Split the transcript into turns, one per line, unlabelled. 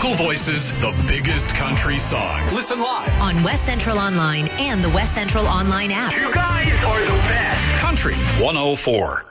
local voices, the biggest country songs. Listen live
on West Central Online and the West Central Online app.
You guys are the best. Country 104.